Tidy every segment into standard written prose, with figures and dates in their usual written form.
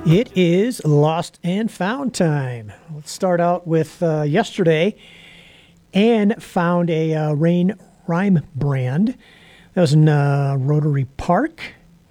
It is Lost and Found time. Let's start out with yesterday. Anne found a Rain Rhyme brand. That was in Rotary Park.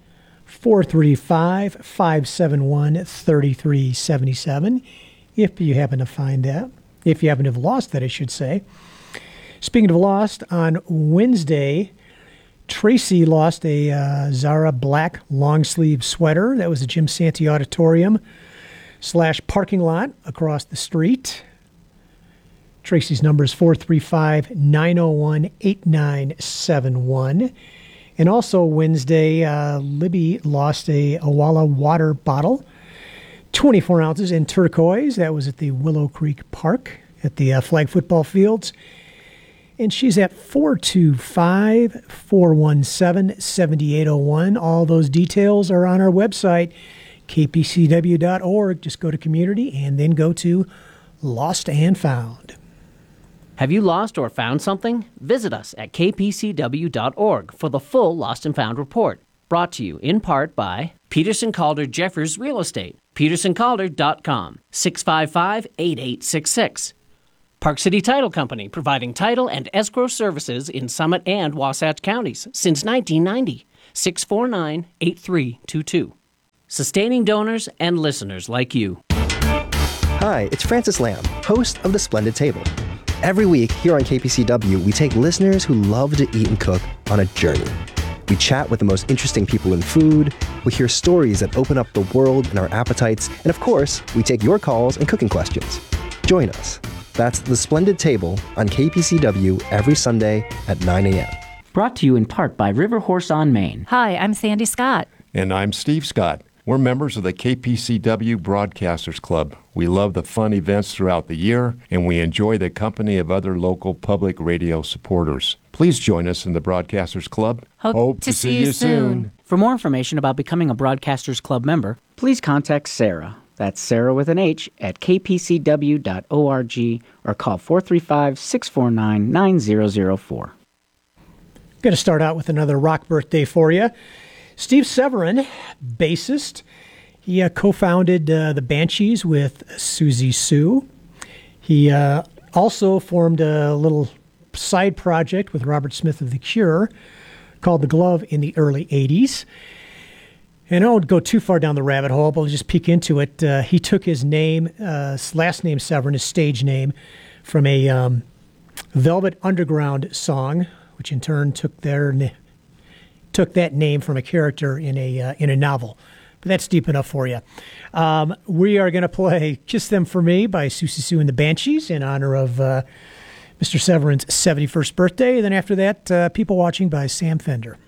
435-571-3377. If you happen to find that. If you happen to have lost that, I should say. Speaking of lost, on Wednesday, Tracy lost a Zara black long sleeve sweater. That was at Jim Santee Auditorium / parking lot across the street. Tracy's number is 435-901-8971. And also Wednesday, Libby lost a Awala water bottle, 24 ounces in turquoise. That was at the Willow Creek Park at the flag football fields. And she's at 425-417-7801. All those details are on our website, kpcw.org. Just go to community and then go to Lost and Found. Have you lost or found something? Visit us at kpcw.org for the full Lost and Found report. Brought to you in part by Peterson Calder Jeffers Real Estate, petersoncalder.com, 655-8866. Park City Title Company, providing title and escrow services in Summit and Wasatch counties since 1990. 649-8322. Sustaining donors and listeners like you. Hi, it's Francis Lamb, host of The Splendid Table. Every week here on KPCW, we take listeners who love to eat and cook on a journey. We chat with the most interesting people in food, we hear stories that open up the world and our appetites, and of course, we take your calls and cooking questions. Join us. That's The Splendid Table on KPCW every Sunday at 9 a.m. Brought to you in part by River Horse on Main. Hi, I'm Sandy Scott. And I'm Steve Scott. We're members of the KPCW Broadcasters Club. We love the fun events throughout the year, and we enjoy the company of other local public radio supporters. Please join us in the Broadcasters Club. Hope to see you soon. For more information about becoming a Broadcasters Club member, please contact Sarah. That's Sarah with an H at kpcw.org or call 435-649-9004. Going to start out with another rock birthday for you. Steve Severin, bassist. He co-founded the Banshees with Susie Sue. He also formed a little side project with Robert Smith of The Cure called The Glove in the early 80s. And I won't go too far down the rabbit hole, but I'll just peek into it. He took his name, his last name Severin, his stage name, from a Velvet Underground song, which in turn took that name from a character in a novel. But that's deep enough for you. We are going to play Kiss Them For Me by Susie Sue and the Banshees in honor of Mr. Severin's 71st birthday. And then after that, People Watching by Sam Fender.